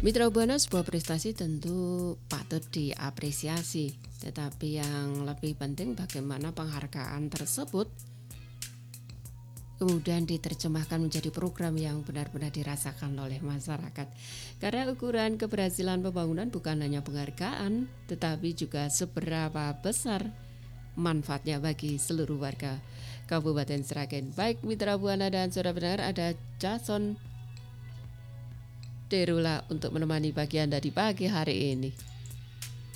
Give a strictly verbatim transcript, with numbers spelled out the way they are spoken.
Mitra Buana sebuah prestasi tentu patut diapresiasi, tetapi yang lebih penting bagaimana penghargaan tersebut kemudian diterjemahkan menjadi program yang benar-benar dirasakan oleh masyarakat. Karena ukuran keberhasilan pembangunan bukan hanya penghargaan, tetapi juga seberapa besar manfaatnya bagi seluruh warga Kabupaten Sragen. Baik Mitra Buana dan saudara pendengar, ada Jason Derula untuk menemani bagian dari pagi hari ini.